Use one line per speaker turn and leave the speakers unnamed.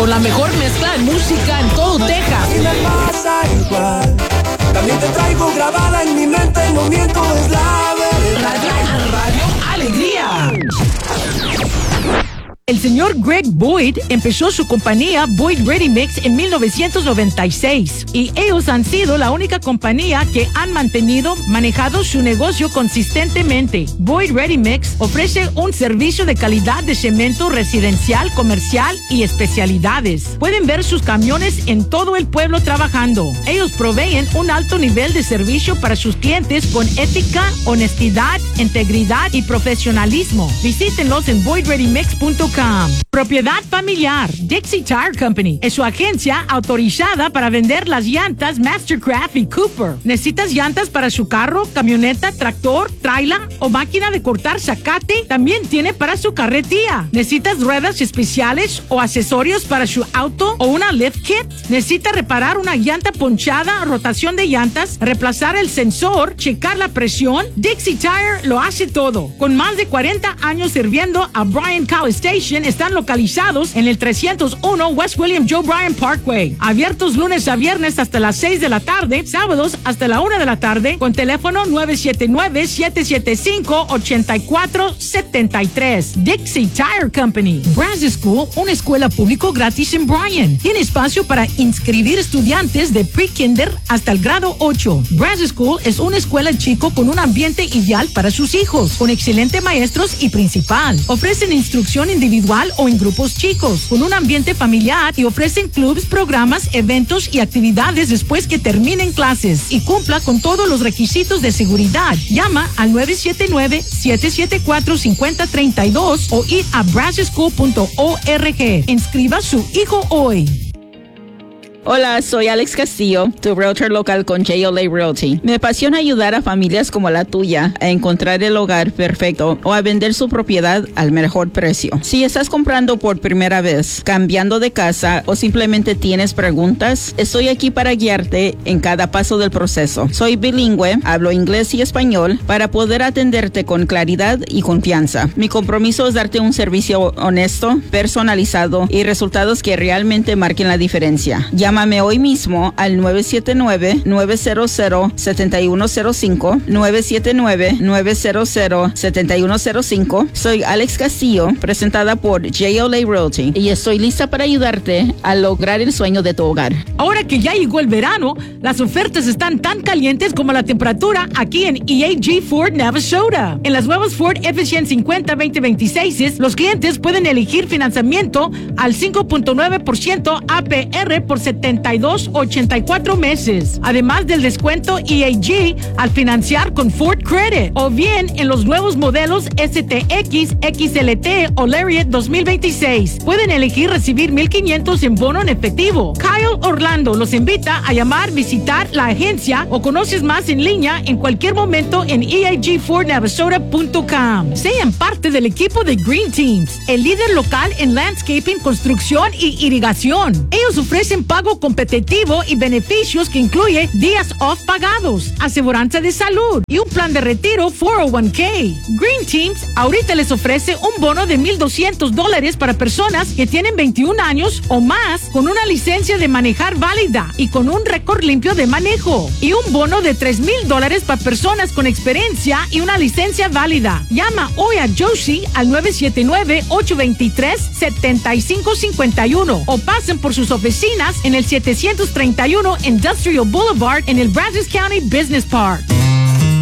con la mejor mezcla de música en todo Texas.
Y me pasa igual. También te traigo grabada en mi mente, no miento, es la verdad.
Radio Alegría.
El señor Greg Boyd empezó su compañía Boyd Ready Mix en 1996 y ellos han sido la única compañía que han manejado su negocio consistentemente. Boyd Ready Mix ofrece un servicio de calidad de cemento residencial, comercial y especialidades. Pueden ver sus camiones en todo el pueblo trabajando. Ellos proveen un alto nivel de servicio para sus clientes con ética, honestidad, integridad y profesionalismo. Visítenlos en boydreadymix.com. Propiedad familiar. Dixie Tire Company es su agencia autorizada para vender las llantas Mastercraft y Cooper. ¿Necesitas llantas para su carro, camioneta, tractor, trailer o máquina de cortar zacate? También tiene para su carretilla. ¿Necesitas ruedas especiales o accesorios para su auto o una lift kit? ¿Necesita reparar una llanta ponchada, rotación de llantas, reemplazar el sensor, checar la presión? Dixie Tire lo hace todo. Con más de 40 años sirviendo a Bryan College Station, están localizados en el 301 West William Joe Bryan Parkway. Abiertos lunes a viernes hasta las 6 de la tarde, sábados hasta la 1 de la tarde, con teléfono 979-775-8473. Dixie Tire Company. Braz School, una escuela pública gratis en Bryan. Tiene espacio para inscribir estudiantes de pre-kinder hasta el grado 8. Braz School es una escuela chico con un ambiente ideal para sus hijos, con excelentes maestros y principal. Ofrecen instrucción individual o en grupos chicos, con un ambiente familiar, y ofrecen clubs, programas, eventos y actividades después que terminen clases, y cumpla con todos los requisitos de seguridad. Llama al 979-774-5032 o ir a brazschool.org. Inscriba a su hijo hoy.
Hola, soy Alex Castillo, tu realtor local con JLA Realty. Me apasiona ayudar a familias como la tuya a encontrar el hogar perfecto o a vender su propiedad al mejor precio. Si estás comprando por primera vez, cambiando de casa o simplemente tienes preguntas, estoy aquí para guiarte en cada paso del proceso. Soy bilingüe, hablo inglés y español para poder atenderte con claridad y confianza. Mi compromiso es darte un servicio honesto, personalizado y resultados que realmente marquen la diferencia. Llámame hoy mismo al 979-900-7105, 979-900-7105. Soy Alex Castillo, presentada por JLA Realty, y estoy lista para ayudarte a lograr el sueño de tu hogar.
Ahora que ya llegó el verano, las ofertas están tan calientes como la temperatura aquí en EAG Ford Navasota. En las nuevas Ford F-150 2026, los clientes pueden elegir financiamiento al 5.9% APR por 72-84 meses. Además del descuento EAG al financiar con Ford Credit, o bien en los nuevos modelos STX, XLT o Lariat 2026. Pueden elegir recibir $1,500 en bono en efectivo. Kyle Orlando los invita a llamar, visitar la agencia o conoces más en línea en cualquier momento en eagfordnavasota.com. Sean parte del equipo de Green Teams, el líder local en landscaping, construcción y irrigación. Ellos ofrecen pago competitivo y beneficios que incluye días off pagados, aseguranza de salud y un plan de retiro 401k. Green Teams ahorita les ofrece un bono de $1,200 para personas que tienen 21 años o más con una licencia de manejar válida y con un récord limpio de manejo, y un bono de $3,000 para personas con experiencia y una licencia válida. Llama hoy a Josie al 979-823-7551 o pasen por sus oficinas en el 731 Industrial Boulevard en el Brazos County Business Park.